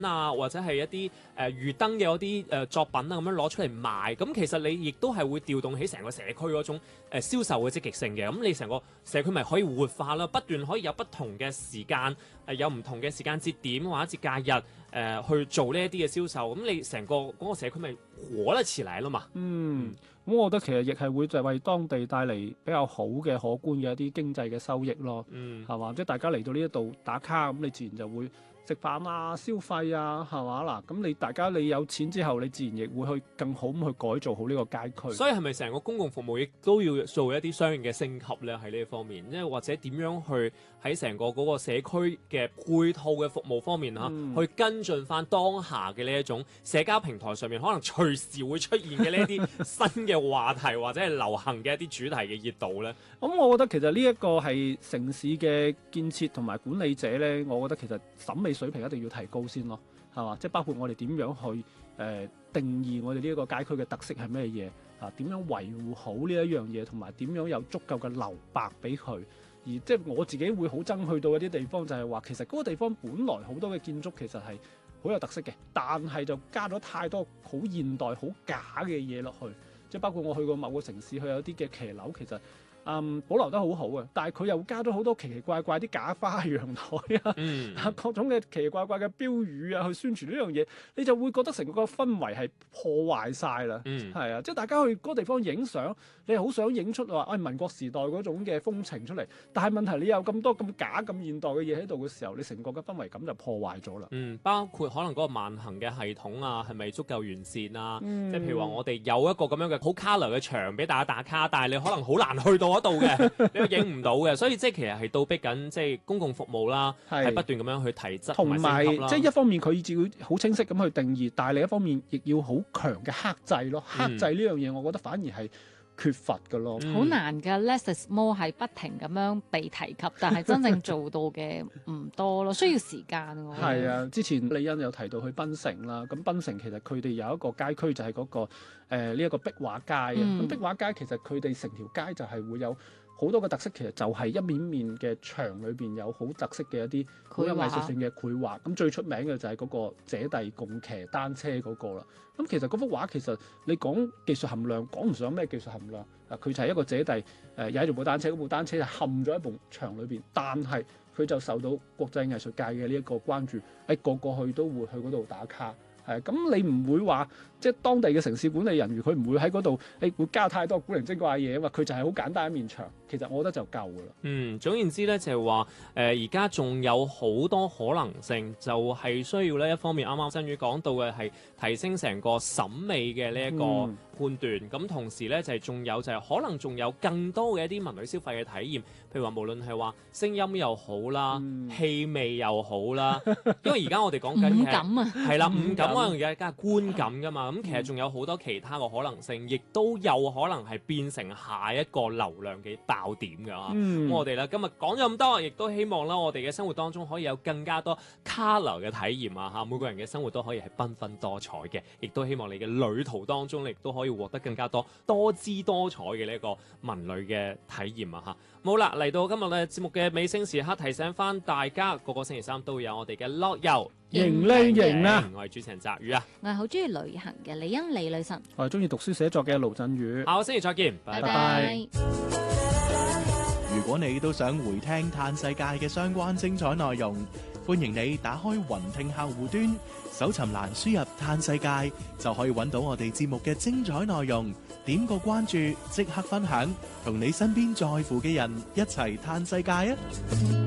啊，或者係一啲魚燈嘅嗰啲作品啊，咁樣攞出嚟賣，咁其實你亦都係會調動起成個社區嗰種銷售嘅積極性嘅，咁你成個社區咪可以活化啦，不斷可以有不同嘅時間，有唔同嘅時間節點或者節假日去做呢一啲嘅銷售，咁你成個嗰個社區咪活得起來啦嘛。 咁我覺得其實亦係會就係為當地帶嚟比較好嘅可觀嘅一啲經濟嘅收益咯，係嘛？即係大家嚟到呢一度打卡，咁你自然就會食飯啊、消費啊，係嘛嗱？咁大家有錢之後，你自然亦會去更好咁去改造好呢個街區。 所以係咪成個公共服務亦都要做一啲相應嘅升級咧？喺呢一方面，即係或者點樣去喺成個嗰個社區嘅配套嘅服務方面去跟進翻當下嘅呢一種社交平台上面可能隨時會出現嘅呢一啲新嘅話題或者係流行嘅一啲主題嘅熱度咧？ 咁我覺得其實呢一個係城市嘅建設同埋管理者咧，我覺得其實審美水平一定要提高先咯，係嘛？即係包括我哋點樣去定義我哋呢一個街區嘅特色係咩嘢啊？點樣維護好呢一樣嘢，同埋點樣有足夠嘅留白俾佢。而即係我自己會好憎去到一啲地方，就係話其實嗰個地方本來好多嘅建築其實係好有特色嘅，但係就加咗太多好現代、好假嘅嘢落去。即係包括我去過某個城市，佢有啲嘅騎樓其實保留得好好嘅，但係佢又加咗好多奇奇怪怪啲假花陽台啊，各種嘅奇奇怪怪嘅標語啊，去宣傳呢樣嘢，你就會覺得成個氛圍係破壞晒啦。係啊，即係大家去嗰個地方影相，你係好想影出話民國時代嗰種嘅風情出嚟，但係問題你有咁多咁假咁現代嘅嘢喺度嘅時候，你成個嘅氛圍感就破壞咗啦。 包括可能嗰個慢行嘅系統啊，係咪足夠完善啊？即係譬如話我哋有一個咁樣嘅好 colour 嘅牆俾大家打卡，但係你可能好難去到嗰度嘅，你又影唔到嘅，所以即係其實係倒逼緊即係公共服務啦，係不斷咁樣去提質同埋升級啦。 即係一方面佢要好清晰咁去定義，但係另一方面亦要好強嘅克制咯。克制呢樣嘢，我覺得反而係缺乏嘅咯， 好難㗎。Less is more 係不停咁樣被提及，但係真正做到嘅唔多咯，需要時間。 係啊，之前李欣有提到去檳城啦，咁檳城其實佢哋有一個街區就係嗰個呢一個壁畫街啊。咁壁畫街其實佢哋成條街就係會有好多嘅特色，其實就係一面面嘅牆裏邊有好特色嘅一啲好有藝術性嘅繪畫。咁最出名嘅就係嗰個姐弟共騎單車嗰個啦。咁其實嗰幅畫其實你講技術含量講唔上咩技術含量啊，佢就係一個姐弟踩住部單車，嗰部單車就陷咗喺埲牆裏邊，但係佢就受到國際藝術界嘅呢一個關注，個個去都會去嗰度打卡。咁你唔會話即係當地嘅城市管理人員，佢唔會喺嗰度會加太多古靈精怪嘢啊嘛，佢就係好簡單一面牆，其實我覺得就夠噶啦。 總言之咧就係話而家仲有好多可能性，就係需要咧一方面啱啱新宇講到嘅係提升成個審美嘅呢一個判斷，咁同時咧就係仲有就係可能仲有更多嘅一啲文旅消費嘅體驗，譬如話無論係話聲音又好啦，氣味又好啦，因為而家我哋講緊五感啊， 係啦，五感可能而家係觀感噶嘛，咁其實仲有好多其他嘅可能性，亦都有可能係變成下一個流量嘅爆點㗎。咁我哋咧今日講咗咁多，亦都希望啦，我哋嘅生活當中可以有更加多 colour 嘅體驗啊！嚇，每個人嘅生活都可以係繽紛多彩嘅，亦都希望你嘅旅途當中，你亦都可以獲得更加多多姿多彩嘅呢一個文旅嘅體驗啊！嚇，好啦，嚟到今日嘅節目嘅尾聲時刻，提醒翻大家，個個星期三都會有我哋嘅樂遊型靚型啊！ 我係主持人澤宇啊， 我係好中意旅行嘅李欣李女神， 我係中意讀書寫作嘅盧振宇。 下個星期再見，拜拜。 如果你都想回聽嘆世界嘅相關精彩內容，歡迎你打開雲聽客戶端，搜尋欄輸入嘆世界，就可以揾到我哋節目嘅精彩內容。點個關注，即刻分享，同你身邊在乎嘅人一齊嘆世界啊！